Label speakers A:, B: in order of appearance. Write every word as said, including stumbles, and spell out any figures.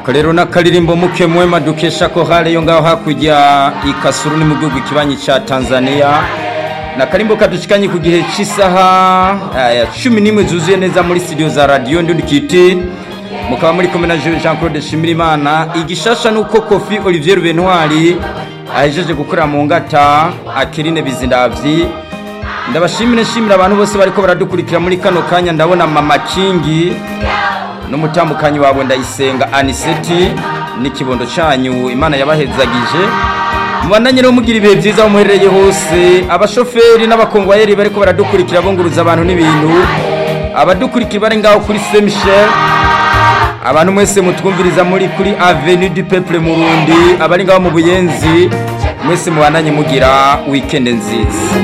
A: Rero nakaririmbo muke mwema dukesha ko hale yo ngaho hakujya ikasuru ni mu gihugu kibanyi ca Tanzania. Nakarimbo kadushikanye ku gihe cy'isaha ya cumi n'imwe zuzuye neza muri studio za radio Ndundi Kiti. Mukaba muri komena Jean Claude Shimirimana. Igishasha nuko Kofi Olivier Rubenwari ahejeje gukora mu ngata Akirine Bizindavyi. Ndabashimire shimira abantu bose bariko baradukurikira muri kano kanya. Ndabona Mama Kingi n'umutambukanyi wabo Ndayisenga Aniseti n'ikibondo cyanyu Imana yabahezagije. Mubandanye no mugira ibihe byiza umuherereye hose. Abashoferi n'abakongwayeri bariko baradukurikira bonguruza abantu n'ibintu. Abadukurikira bari ngaho kuri Saint Michel. Abantu mwese mutwumviriza muri kuri Avenue du Peuple Murundi. Abari ngaho mu Buyenzi mwese mubandanye mugira weekend nziza.